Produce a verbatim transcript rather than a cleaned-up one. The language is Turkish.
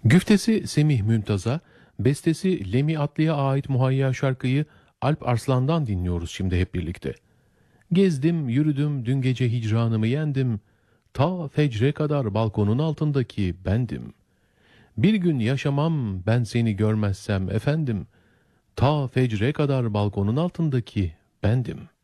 Güftesi Semih Mümtaz'a, bestesi Lemi Atlı'ya ait Muhayya şarkıyı Alp Arslan'dan dinliyoruz şimdi hep birlikte. Gezdim, yürüdüm, dün gece hicranımı yendim. Ta fecre kadar balkonun altındaki bendim. Bir gün yaşamam ben seni görmezsem efendim. Ta fecre kadar balkonun altındaki bendim.